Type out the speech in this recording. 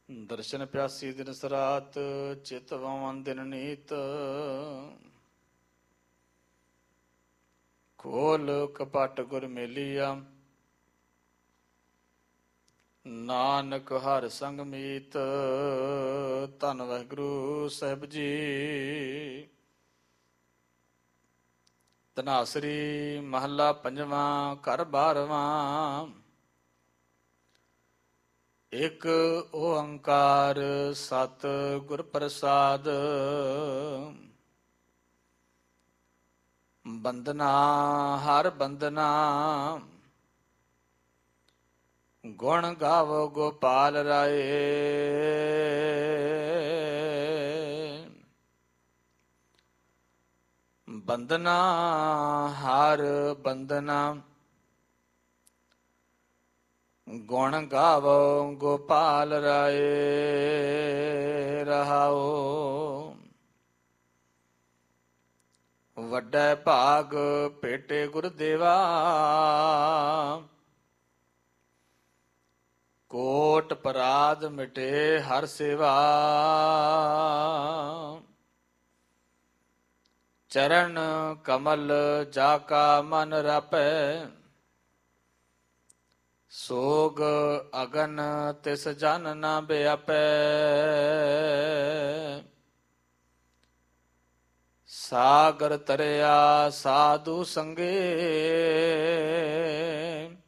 ਦਰਸ਼ਨ ਪਿਆਸੀ ਦਿਨ ਸਰਾਤ, ਚਿਤ ਵਾਵਨ ਦਿਨ ਨੀਤ। ਖੋਲ ਕਪਟ ਗੁਰ ਮੇਲੀਆ, ਨਾਨਕ ਹਰ ਸੰਗ ਮੀਤ। ਧੰਨ ਵਾਹਿਗੁਰੂ ਸਾਹਿਬ ਜੀ। ਧਨਾਸਰੀ ਮਹੱਲਾ ਪੰਜਵਾਂ, ਘਰ ਬਾਰਵਾਂ। ਇਕ ਓੰਕਾਰ ਸਤ ਗੁਰ ਪ੍ਰਸਾਦ, ਬੰਦਨਾ ਹਰ ਬੰਦਨਾ। ਗੁਣ ਗਾਵੋ ਗੋਪਾਲ ਰਾਏ, ਬੰਦਨਾ ਹਰ ਬੰਦਨਾ। ਗੁਣ ਗਾਵੋ ਗੋਪਾਲ ਰਾਏ, ਰਹਾਓ। ਵੱਡਾ ਭਾਗ ਭੇਟੇ ਗੁਰਦੇਵਾ, ਕੋਟ ਪਰਾਧ ਮਿਟੇ ਹਰ ਸੇਵਾ। ਚਰਨ ਕਮਲ ਜਾ ਕਾ ਮਨ ਰਾਪੈ, ਸੋਗ ਅਗਨ ਤਿਸ ਜਨ ਨਾ ਬਿਆਪੈ। ਸਾਗਰ ਤਰਿਆ ਸਾਧੂ ਸੰਗੇ,